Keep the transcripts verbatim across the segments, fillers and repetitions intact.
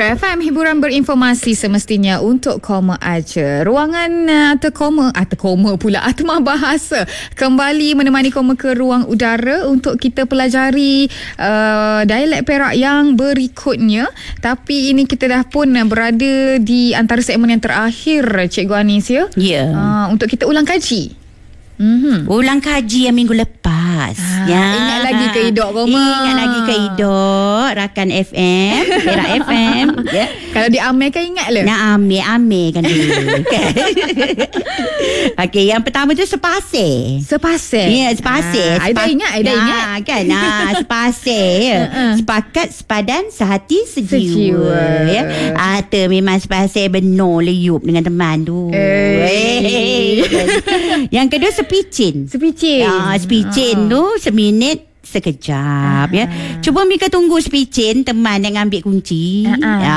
Kera F M, hiburan berinformasi semestinya untuk koma aja. Ruangan atau koma atau koma pula Atma Bahasa kembali menemani koma ke ruang udara untuk kita pelajari uh, dialek Perak yang berikutnya. Tapi ini kita dah pun berada di antara segmen yang terakhir, Cikgu Anis, ya. Ya. Yeah. Uh, untuk kita ulang kaji. Mm-hmm. Ulang kaji yang minggu lepas. Ha, ya. Ingat lagi ke Idok koma. Ingat lagi ke Idok, Rakan F M, Perak F M. Ya. Kalau diamalkan ingat le. Nak ambil-ambil kan dulu. Okey, yang pertama tu sepasir. Sepasir. Ya, sepasir. Ha, I dah ingat, I dah nah, ingat. Kan, nah, sepasir. Ya. Uh-uh. Sepakat, sepadan, sehati, sejiwa. Sejiwa. Ya. Atau memang sepasir benar leyup dengan teman tu. Eh. Yang kedua sepicin. Sepicin. Ya, sepicin tu seminit sekejap. Ya. Cuba Mika tunggu sepicin teman yang ambil kunci. Ya.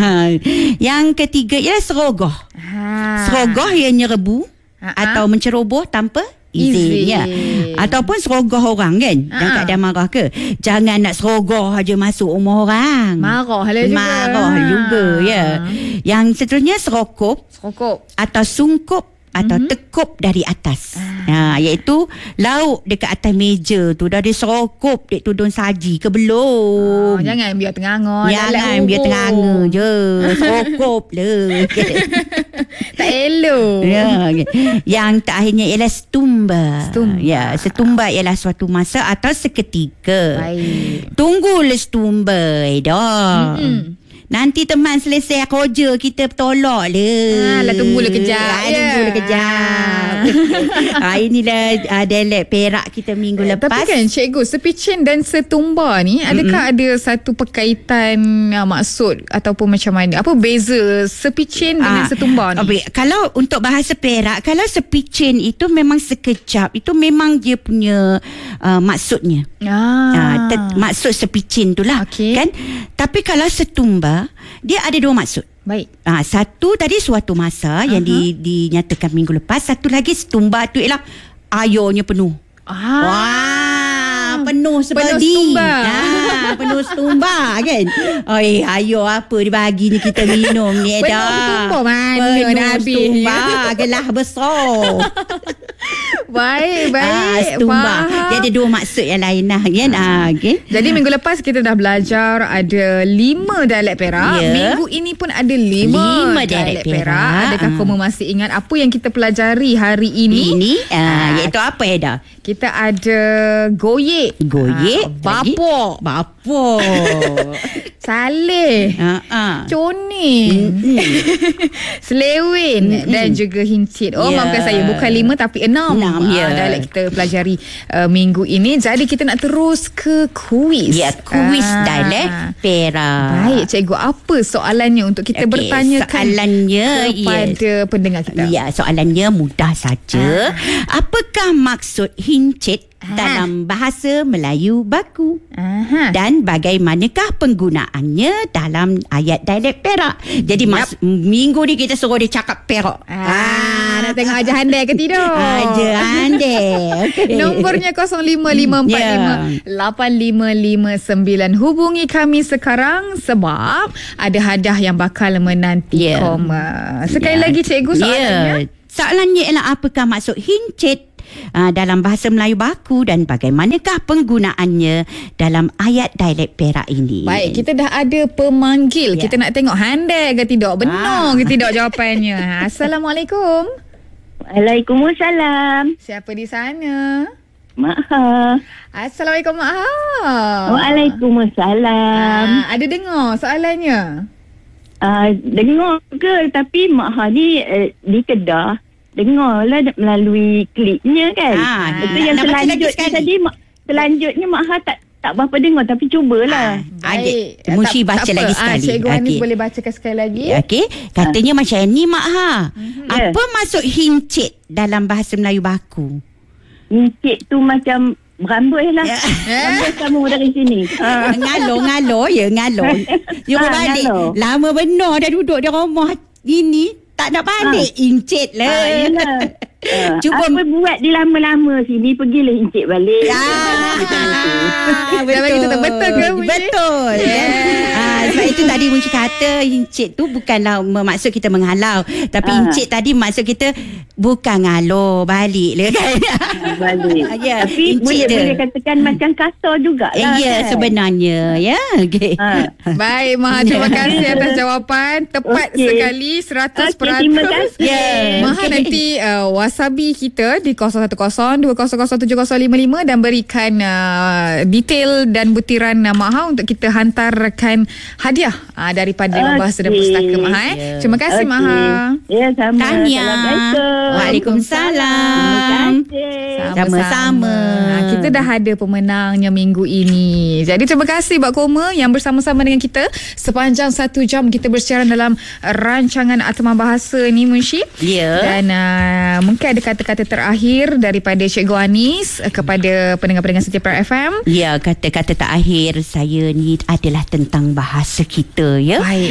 Yang ketiga ialah serogoh. Ha. Serogoh yang nyerebu Ha-ha. atau menceroboh tanpa izin. Ya. Ataupun serogoh orang kan. Ha-ha. Yang keadaan marah ke. Jangan nak serogoh aja masuk rumah orang. Marah lah juga. Marah juga. Ya. Yang seterusnya serokop. Serokop. Atau sungkup. Atau mm-hmm. tekup dari atas. Ah. Ha, iaitu lauk dekat atas meja tu dah diserokop dek tudung saji ke belum? Oh, jangan biar tengah-tengah. Jangan biar tengah-tengah je. Serokop le. Tak elok. Ya, okay. Yang terakhirnya ialah setumba. Setumba. Ya, setumba ialah suatu masa atau seketika. Baik. Tunggulah setumba dah. Mm-mm. Nanti teman selesai kerja kita tolak le. Ha, lah tunggulah kejap. Ha, ya. Tunggulah kejap. Ha, inilah uh, dialek Perak kita minggu eh, lepas. Tapi kan cikgu, sepicin dan setumba ni, mm-hmm. adakah ada satu perkaitan uh, maksud ataupun macam mana? Apa beza sepicin dengan Ha, setumba ni? Okay. Kalau untuk bahasa Perak, kalau sepicin itu memang sekejap, itu memang dia punya uh, maksudnya. Ah. Ha, ter- maksud sepicin tu lah. Okay. Kan? Tapi kalau setumba, dia ada dua maksud. Baik. Ha, satu tadi suatu masa uh-huh. yang di, dinyatakan minggu lepas. Satu lagi setumba tu ialah airnya penuh. Ah. Wah, penuh seperti penuh setumba. Ha, penuh setumba kan. Oi, ayo apa dibagi ni kita minum ni dah. Penuh setumba mana penuh dah habis. Setumba, gelas besar. Baik, baik. Ah, setumba. Faham. Dia ada dua maksud yang lain lah kan. Ah, okay. Jadi minggu lepas kita dah belajar ada lima dialek Perak. Ya. Minggu ini pun ada lima, Lima dialek dialek Perak. Perak. Adakah Ah. kamu masih ingat apa yang kita pelajari hari ini? Ini ah, Ah. iaitu apa Eda? Kita ada goyek. Goyek. Ah, bapok. Bapok. Saleh. Ah, ah. Coning. Selewin. Mm-mm. Dan juga hincit. Oh, Ya. maafkan saya. Bukan lima tapi enam. Enam, ya. Ah, dialek kita pelajari uh, minggu ini. Jadi kita nak terus ke kuis. Ya, kuis Ah. dialek Perak. Baik, cikgu, apa soalannya untuk kita Okey, bertanyakan soalannya, kepada yes. pendengar kita? Ya, soalannya mudah saja. Ah. Apakah maksud hincit Ah. dalam bahasa Melayu baku? Aha. Dan bagaimanakah penggunaannya dalam ayat dialek Perak? Jadi Yap. mas, minggu ni kita suruh dia cakap Perak. Ah, nak tengok aja handai ke tidak? Aja andai. Okay. Nombornya kosong lima lima empat lima lapan lima lima sembilan. Hubungi kami sekarang sebab ada hadiah yang bakal menanti Ya. koma. Sekali Ya. lagi cikgu soalannya. Ya. Soalannya ialah apakah maksud hincit uh, dalam bahasa Melayu baku dan bagaimanakah penggunaannya dalam ayat dialek Perak ini? Baik, kita dah ada pemanggil. Ya. Kita nak tengok handai ke tidak, benar Ah. ke tidak jawapannya. Assalamualaikum. Waalaikumsalam. Siapa di sana? Mak Ha. Assalamualaikum Mak Ha. Waalaikumsalam. Ah, ada dengar soalannya? Uh, dengar ke, tapi Mak Ha ni uh, di Kedah. Dengarlah melalui klipnya kan. Ah, Betul nak- yang nak baca lagi selanjutnya sekali. tadi Mak- selanjutnya Mak Ha tak tak berapa dengar, tapi cubalah. Baik. Adik, Mushi Tak- baca tak lagi apa. sekali. Ah, Cikgu Anis Okey. boleh bacakan sekali lagi. Okey, katanya macam ni Mak Ha. Ya. Apa maksud hincit dalam bahasa Melayu baku? Encik tu macam berambut lah. Ya. Berambut kamu dari sini. Ah. Ngalor-ngalor ya, ngalor. Jumpa Ah, balik. ngalor. Lama benar dah duduk di rumah ini. Tak nak balik. Incit lah. Ah, yelah. Ah, Cuba- apa buat di lama-lama sini, pergilah encik balik. Ah, Dah bagi tutup. Betul ke, Muji? Betul. Yeah. Ah, sebab itu itu tadi Munci kata Encik tu bukanlah maksud kita menghalau, tapi Ah. Encik tadi maksud kita bukan ngalo balik le kan. Balik. Ya, Tapi Encik boleh dia. boleh katakan macam kasar jugalah. Eh, ya kan? sebenarnya ya. Okey. Ha. Baik Maha, terima kasih atas jawapan. Tepat Okey. sekali seratus peratus. Okey, terima kasih. Ya. Maha Okey. nanti uh, wasabi kita di kosong satu kosong dua kosong kosong tujuh kosong lima lima dan berikan uh, detail dan butiran uh, Maha untuk kita hantarkan hadiah uh, daripada Dewan Bahasa dan Okey. Pustaka Maha. Eh. Ya. Terima kasih Okey. Maha. Ya, sama. Tanya. Assalamualaikum. Waalaikumsalam. Terima kasih. Sama-sama. Ha, kita dah ada pemenangnya minggu ini. Jadi terima kasih Mbak Koma yang bersama-sama dengan kita sepanjang satu jam kita bersiaran dalam rancangan Atma Bahasa ni Munshi. Ya. Dan uh, mungkin ada kata-kata terakhir daripada Cikgu Anis uh, kepada pendengar-pendengar setia Pra F M. Ya, kata-kata terakhir saya ni adalah tentang bahasa kita ya. Baik.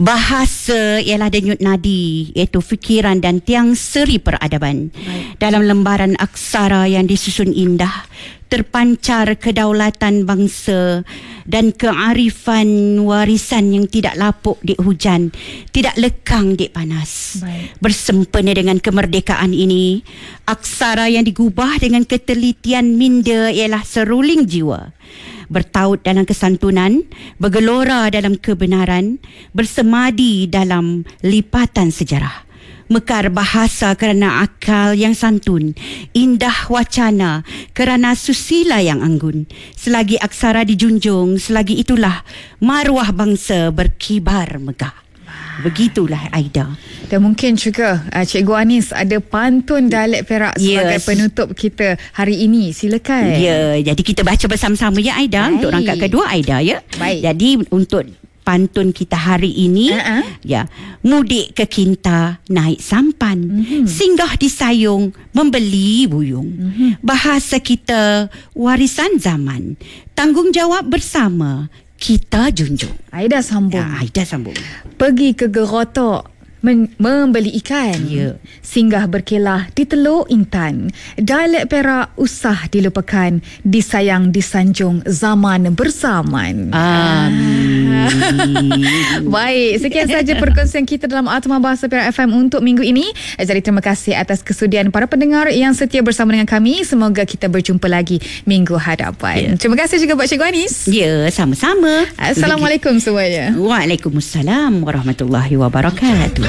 Bahasa ialah denyut nadi, iaitu fikiran dan tiang seri peradaban. Baik. Dalam lembaran aksara yang disusun indah, terpancar kedaulatan bangsa dan kearifan warisan yang tidak lapuk di hujan, tidak lekang di panas. Baik. Bersempena dengan kemerdekaan ini, aksara yang digubah dengan ketelitian minda ialah seruling jiwa. Bertaut dalam kesantunan, bergelora dalam kebenaran, bersemadi dalam lipatan sejarah. Mekar bahasa kerana akal yang santun, indah wacana kerana susila yang anggun. Selagi aksara dijunjung, selagi itulah maruah bangsa berkibar megah. Begitulah Aida. Dan mungkin juga uh, Cikgu Anis ada pantun dialek Perak sebagai Yes. penutup kita hari ini. Silakan. Ya, jadi kita baca bersama-sama ya Aida. Baik. Untuk rangkaian kedua Aida ya. Baik. Jadi untuk pantun kita hari ini Uh-uh. ya, mudik ke Kinta naik sampan, Mhm. singgah di Sayung membeli buyung. Mhm. Bahasa kita warisan zaman, tanggungjawab bersama kita junjung. Aida sambung. Ya, Aida sambung. Pergi ke gerotok men- membeli ikan. Ya. Singgah berkelah di Teluk Intan. Dialek Perak usah dilupakan, disayang disanjung zaman bersaman. Amin. Baik, sekian saja perkongsian kita dalam Atma Bahasa Perak F M untuk minggu ini. Jadi terima kasih atas kesudian para pendengar yang setia bersama dengan kami. Semoga kita berjumpa lagi minggu hadapan. Ya. Terima kasih juga buat Cikgu Anis. Ya, sama-sama. Assalamualaikum semuanya. Waalaikumsalam warahmatullahi wabarakatuh.